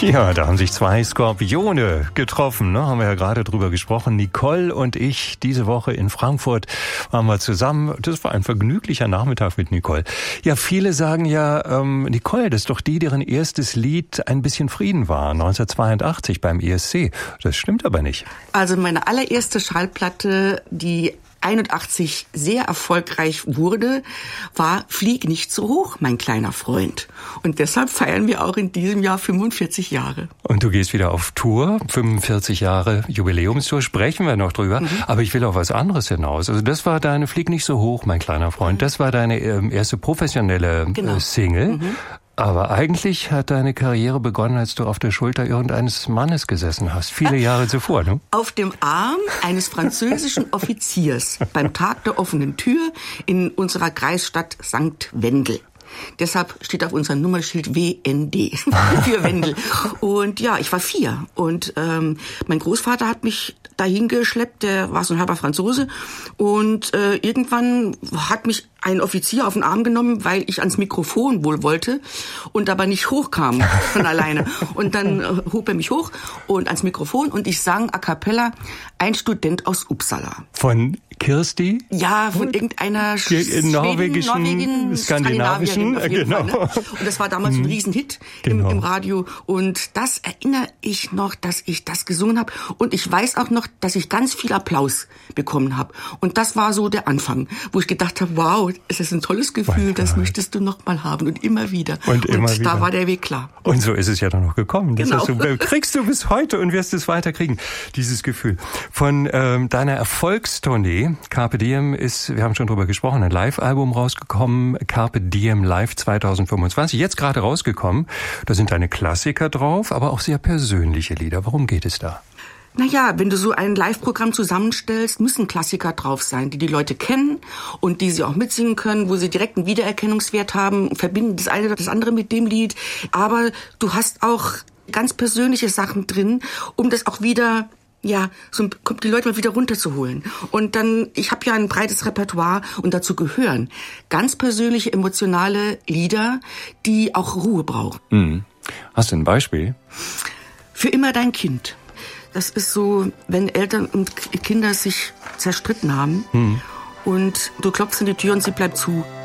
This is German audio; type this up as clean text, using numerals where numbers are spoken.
Ja, da haben sich zwei Skorpione getroffen, ne? Haben wir ja gerade drüber gesprochen. Nicole und ich, diese Woche in Frankfurt waren wir zusammen. Das war ein vergnüglicher Nachmittag mit Nicole. Ja, viele sagen ja, Nicole, das ist doch die, deren erstes Lied Ein bisschen Frieden war, 1982 beim ESC. Das stimmt aber nicht. Also meine allererste Schallplatte, die 81 sehr erfolgreich wurde, war Flieg nicht so hoch, mein kleiner Freund. Und deshalb feiern wir auch in diesem Jahr 45 Jahre. Und du gehst wieder auf Tour, 45 Jahre Jubiläumstour, sprechen wir noch drüber. Aber ich will auf was anderes hinaus. Also das war deine Flieg nicht so hoch, mein kleiner Freund. Das war deine erste professionelle Single. Aber eigentlich hat deine Karriere begonnen, als du auf der Schulter irgendeines Mannes gesessen hast. Viele Jahre zuvor, ne? Auf dem Arm eines französischen Offiziers beim Tag der offenen Tür in unserer Kreisstadt St. Wendel. Deshalb steht auf unserem Nummerschild WND für Wendel. Und ja, ich war 4 und mein Großvater hat mich dahin geschleppt, der war so ein halber Franzose und irgendwann hat mich ein Offizier auf den Arm genommen, weil ich ans Mikrofon wohl wollte und aber nicht hochkam von alleine. Und dann hob er mich hoch und ans Mikrofon und ich sang a cappella Ein Student aus Uppsala. Von Kirsti? Ja, von irgendeiner norwegischen, skandinavischen, genau. Und das war damals ein Riesenhit im Radio. Und das erinnere ich noch, dass ich das gesungen habe. Und ich weiß auch noch, dass ich ganz viel Applaus bekommen habe. Und das war so der Anfang, wo ich gedacht habe, wow, es ist ein tolles Gefühl, das möchtest du noch mal haben und immer wieder. Und da war der Weg klar. Und so ist es ja dann noch gekommen. Das kriegst du bis heute und wirst es weiter kriegen, dieses Gefühl. Von deiner Erfolgstournee Carpe Diem ist, wir haben schon drüber gesprochen, ein Live-Album rausgekommen, Carpe Diem Live 2025, jetzt gerade rausgekommen. Da sind deine Klassiker drauf, aber auch sehr persönliche Lieder. Worum geht es da? Naja, wenn du so ein Live-Programm zusammenstellst, müssen Klassiker drauf sein, die Leute kennen und die sie auch mitsingen können, wo sie direkt einen Wiedererkennungswert haben, verbinden das eine oder das andere mit dem Lied. Aber du hast auch ganz persönliche Sachen drin, um das auch wieder so die Leute mal wieder runterzuholen. Und dann, ich habe ja ein breites Repertoire und dazu gehören ganz persönliche, emotionale Lieder, die auch Ruhe brauchen. Hast du ein Beispiel? Für immer dein Kind. Das ist so, wenn Eltern und Kinder sich zerstritten haben und du klopfst an die Tür und sie bleibt zu.